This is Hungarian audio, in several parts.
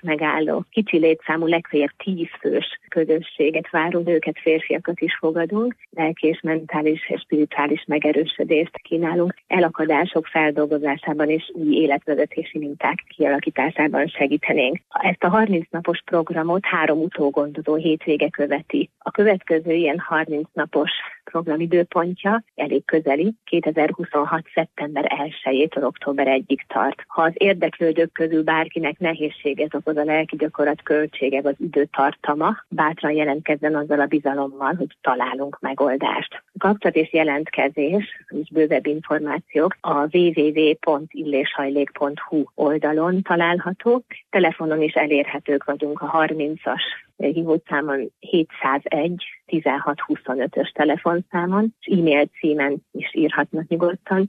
megálló, kicsi létszámú, legfeljebb 10 fős közösséget váró nőket, férfiakat is fogadunk, lelki és mentális és spirituális megerősödést kínálunk, elakadások feldolgozásában és új életvezetési minták kialakításában segítenénk. Ezt a 30 napos programot 3 utógondoló hétvége követi. A következő ilyen 30 napos program időpontja elég közeli, 2026. szeptember 1-től október 1-ig tart. Ha az érdeklődők közül bárkinek nehézséget okoz a lelki gyakorlat költsége vagy időtartama, bátran jelentkezzen azzal a bizalommal, hogy találunk megoldást. A kapcsolat és jelentkezés, és bővebb információk a www.illéshajlék.hu oldalon található. Telefonon is elérhetők vagyunk a 30-as hívószámon 701 1625-ös telefonszámon, és e-mail címen is írhatnak nyugodtan,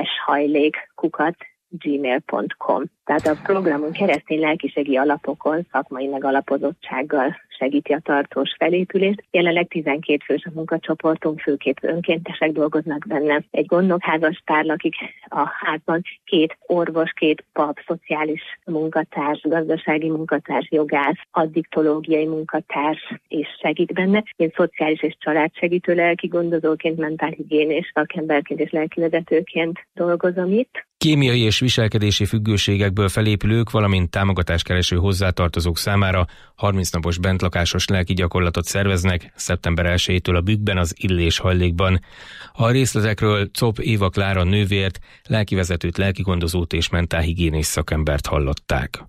illeshajlék@gmail.com. Tehát a programunk keresztény lelkiségi alapokon, szakmai megalapozottsággal segíti a tartós felépülést. Jelenleg 12 fős a munkacsoportunk, főképp önkéntesek dolgoznak benne. Egy gondnokházastár lakik a házban, 2 orvos, 2 pap, szociális munkatárs, gazdasági munkatárs, jogász, addiktológiai munkatárs és segít benne. Én szociális és családsegítő lelki gondozóként, mentálhigiénés szakemberként és lelkivezetőként dolgozom itt. Kémiai és viselkedési függőségekből felépülők, valamint támogatáskereső hozzátartozók számára 30 napos bentlakásos lelki gyakorlatot szerveznek szeptember 1-től a Bükkben, az Illéshajlékban. A részletekről Czop Éva Klára nővért, lelkivezetőt, lelkigondozót és mentálhigiénés szakembert hallották.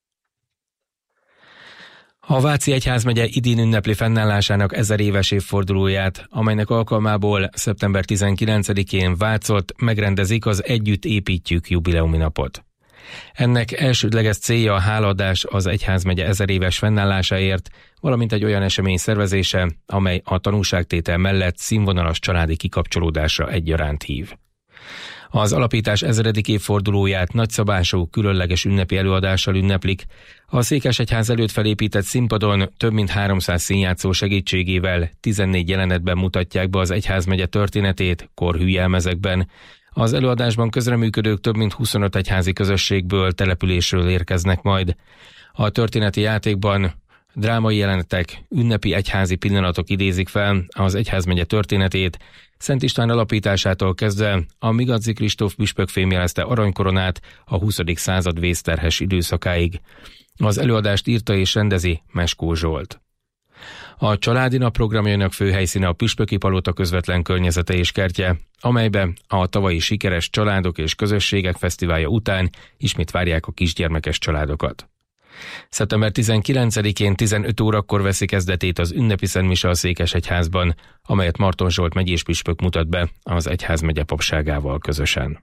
A Váci Egyházmegye idén ünnepli fennállásának 1000 éves évfordulóját, amelynek alkalmából szeptember 19-én Vácott megrendezik az Együtt építjük jubileumi napot. Ennek elsődleges célja a hálaadás az Egyházmegye 1000 éves fennállásáért, valamint egy olyan esemény szervezése, amely a tanúságtétel mellett színvonalas családi kikapcsolódásra egyaránt hív. Az alapítás 1000. évfordulóját nagyszabású, különleges ünnepi előadással ünneplik. A Székesegyház előtt felépített színpadon több mint 300 színjátszó segítségével 14 jelenetben mutatják be az egyházmegye történetét korhű jelmezekben. Az előadásban közreműködők több mint 25 egyházi közösségből, településről érkeznek majd. A történeti játékban drámai jelenetek, ünnepi egyházi pillanatok idézik fel az egyházmegye történetét. Szent István alapításától kezdve a Migadzi Kristóf püspök fémjelezte aranykoronát a 20. század vészterhes időszakáig. Az előadást írta és rendezi Meskó Zsolt. A családi nap programjának fő helyszíne a Püspöki Palota közvetlen környezete és kertje, amelybe a tavalyi sikeres családok és közösségek fesztiválja után ismét várják a kisgyermekes családokat. Szeptember 19-én 15 órakor veszi kezdetét az ünnepi szentmise a Székesegyházban, amelyet Marton Zsolt megyés püspök mutat be az egyházmegye papságával közösen.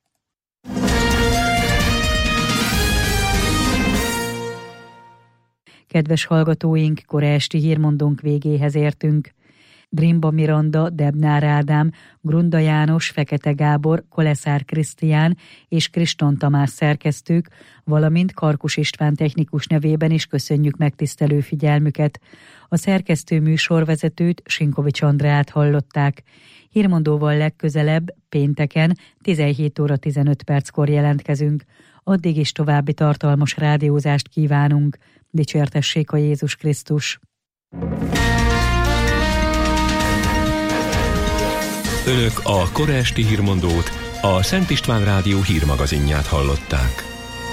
Kedves hallgatóink, kora esti hírmondónk végéhez értünk. Drimba Miranda, Debnár Ádám, Grunda János, Fekete Gábor, Koleszár Krisztián és Kriston Tamás szerkesztők, valamint Karkus István technikus nevében is köszönjük megtisztelő figyelmüket. A szerkesztő műsorvezetőt, Sinkovics Andrát hallották. Hírmondóval legközelebb, pénteken, 17 óra 15 perckor jelentkezünk. Addig is további tartalmas rádiózást kívánunk. Dicsértessék a Jézus Krisztus! Önök a kora esti hírmondót, a Szent István Rádió hírmagazinját hallották.